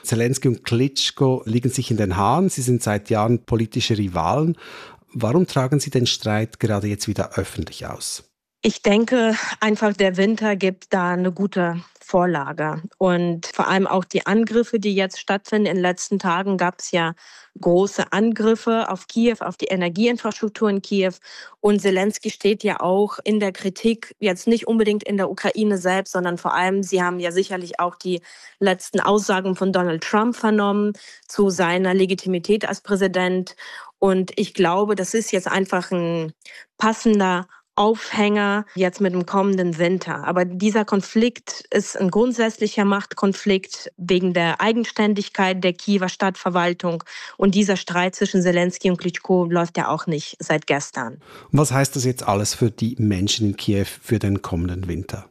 Zelensky und Klitschko liegen sich in den Haaren. Sie sind seit Jahren politische Rivalen. Warum tragen Sie den Streit gerade jetzt wieder öffentlich aus? Ich denke einfach, der Winter gibt da eine gute Vorlage. Und vor allem auch die Angriffe, die jetzt stattfinden. In den letzten Tagen gab es ja große Angriffe auf Kiew, auf die Energieinfrastruktur in Kiew. Und Zelensky steht ja auch in der Kritik, jetzt nicht unbedingt in der Ukraine selbst, sondern vor allem, Sie haben ja sicherlich auch die letzten Aussagen von Donald Trump vernommen zu seiner Legitimität als Präsident. Und ich glaube, das ist jetzt einfach ein passender Aufhänger jetzt mit dem kommenden Winter. Aber dieser Konflikt ist ein grundsätzlicher Machtkonflikt wegen der Eigenständigkeit der Kiewer Stadtverwaltung. Und dieser Streit zwischen Zelensky und Klitschko läuft ja auch nicht seit gestern. Und was heißt das jetzt alles für die Menschen in Kiew für den kommenden Winter?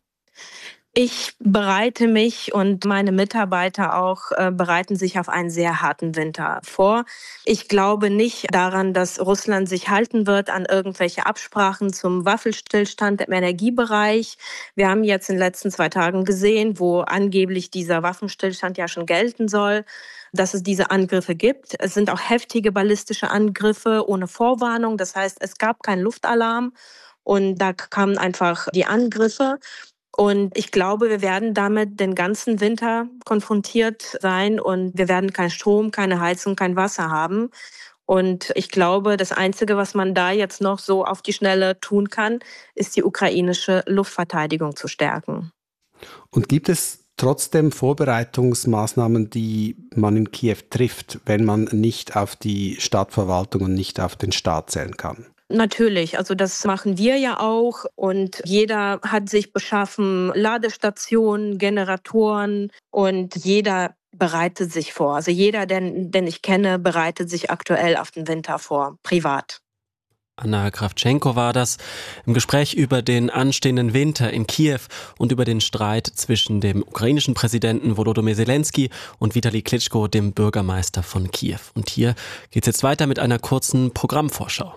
Ich bereite mich und meine Mitarbeiter auch bereiten sich auf einen sehr harten Winter vor. Ich glaube nicht daran, dass Russland sich halten wird an irgendwelche Absprachen zum Waffenstillstand im Energiebereich. Wir haben jetzt in den letzten 2 Tagen gesehen, wo angeblich dieser Waffenstillstand ja schon gelten soll, dass es diese Angriffe gibt. Es sind auch heftige ballistische Angriffe ohne Vorwarnung. Das heißt, es gab keinen Luftalarm und da kamen einfach die Angriffe. Und ich glaube, wir werden damit den ganzen Winter konfrontiert sein und wir werden keinen Strom, keine Heizung, kein Wasser haben. Und ich glaube, das Einzige, was man da jetzt noch so auf die Schnelle tun kann, ist die ukrainische Luftverteidigung zu stärken. Und gibt es trotzdem Vorbereitungsmaßnahmen, die man in Kiew trifft, wenn man nicht auf die Stadtverwaltung und nicht auf den Staat zählen kann? Natürlich, also das machen wir ja auch und jeder hat sich beschaffen Ladestationen, Generatoren und jeder bereitet sich vor. Also jeder, den ich kenne, bereitet sich aktuell auf den Winter vor, privat. Anna Kravtschenko war das im Gespräch über den anstehenden Winter in Kiew und über den Streit zwischen dem ukrainischen Präsidenten Volodymyr Zelensky und Vitali Klitschko, dem Bürgermeister von Kiew. Und hier geht's jetzt weiter mit einer kurzen Programmvorschau.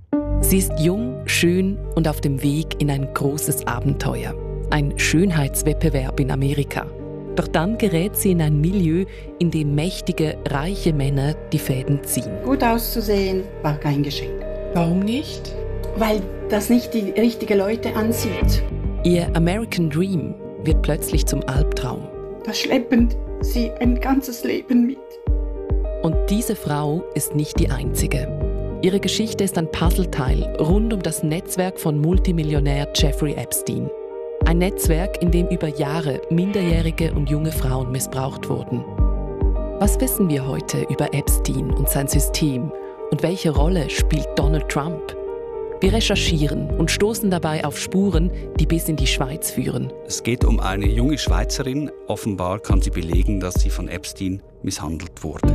Sie ist jung, schön und auf dem Weg in ein großes Abenteuer. Ein Schönheitswettbewerb in Amerika. Doch dann gerät sie in ein Milieu, in dem mächtige, reiche Männer die Fäden ziehen. Gut auszusehen war kein Geschenk. Warum nicht? Weil das nicht die richtigen Leute anzieht. Ihr American Dream wird plötzlich zum Albtraum. Da schleppen sie ein ganzes Leben mit. Und diese Frau ist nicht die einzige. Ihre Geschichte ist ein Puzzleteil rund um das Netzwerk von Multimillionär Jeffrey Epstein. Ein Netzwerk, in dem über Jahre minderjährige und junge Frauen missbraucht wurden. Was wissen wir heute über Epstein und sein System? Und welche Rolle spielt Donald Trump? Wir recherchieren und stoßen dabei auf Spuren, die bis in die Schweiz führen. Es geht um eine junge Schweizerin. Offenbar kann sie belegen, dass sie von Epstein misshandelt wurde.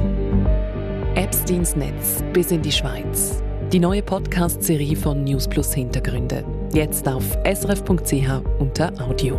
Epsteins Netz bis in die Schweiz. Die neue Podcast-Serie von News Plus Hintergründe. Jetzt auf srf.ch unter Audio.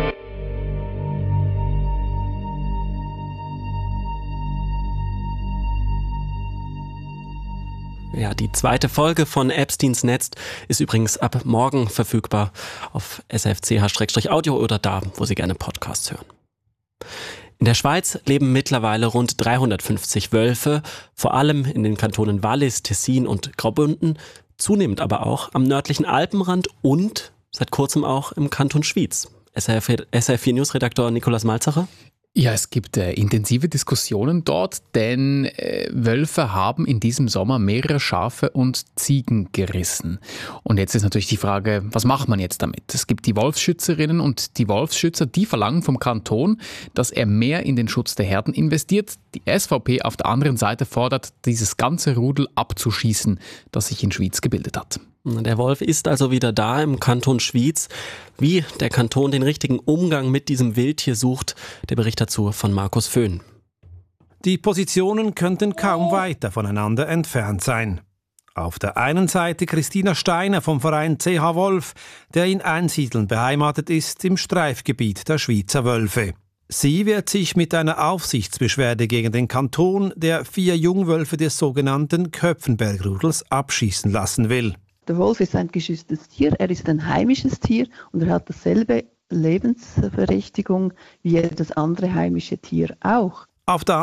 Ja, die zweite Folge von Epsteins Netz ist übrigens ab morgen verfügbar auf srf.ch/audio oder da, wo Sie gerne Podcasts hören. In der Schweiz leben mittlerweile rund 350 Wölfe, vor allem in den Kantonen Wallis, Tessin und Graubünden, zunehmend aber auch am nördlichen Alpenrand und seit kurzem auch im Kanton Schwyz. SRF4 News-Redakteur Nikolaus Malzacher. Ja, es gibt intensive Diskussionen dort, denn Wölfe haben in diesem Sommer mehrere Schafe und Ziegen gerissen. Und jetzt ist natürlich die Frage, was macht man jetzt damit? Es gibt die Wolfsschützerinnen und die Wolfsschützer, die verlangen vom Kanton, dass er mehr in den Schutz der Herden investiert. Die SVP auf der anderen Seite fordert, dieses ganze Rudel abzuschießen, das sich in Schwyz gebildet hat. Der Wolf ist also wieder da im Kanton Schwyz. Wie der Kanton den richtigen Umgang mit diesem Wildtier sucht, der Bericht dazu von Markus Föhn. Die Positionen könnten kaum weiter voneinander entfernt sein. Auf der einen Seite Christina Steiner vom Verein CH Wolf, der in Einsiedeln beheimatet ist im Streifgebiet der Schweizer Wölfe. Sie wird sich mit einer Aufsichtsbeschwerde gegen den Kanton, der 4 Jungwölfe des sogenannten Köpfenbergrudels abschießen lassen will. Der Wolf ist ein geschütztes Tier, er ist ein heimisches Tier und er hat dasselbe Lebensberechtigung wie jedes andere heimische Tier auch. Auf der